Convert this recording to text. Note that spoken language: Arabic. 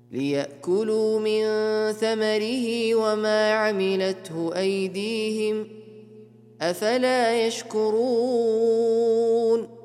ليأكلوا من ثمره وما عملته أيديهم أفلا يشكرون